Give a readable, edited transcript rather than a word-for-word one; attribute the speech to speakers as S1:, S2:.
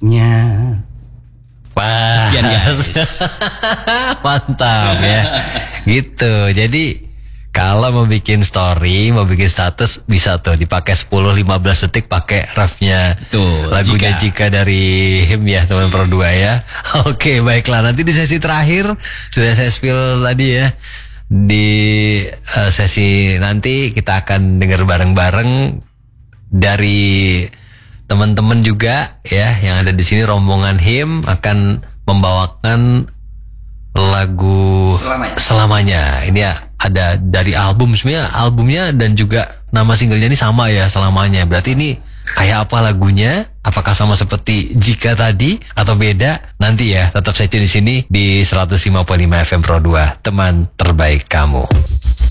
S1: Ya.
S2: Wah, mantap ya. Gitu. Jadi kalau mau bikin story, mau bikin status, bisa tuh dipakai 10-15 detik pakai refnya.
S1: Tuh,
S2: lagunya Jika dari Him ya, teman Pro 2 ya. Oke, baiklah. Nanti di sesi terakhir sudah saya spill tadi ya. Di sesi nanti kita akan dengar bareng-bareng dari teman-teman juga ya yang ada di sini. Rombongan Him akan membawakan lagu Selamanya. Ini ya ada dari album, sebenarnya albumnya dan juga nama singlenya ini sama ya, Selamanya. Berarti ini kayak apa lagunya? Apakah sama seperti Jika tadi atau beda? Nanti ya, tetap stay tune di sini di 105.5 FM Pro 2, teman terbaik kamu.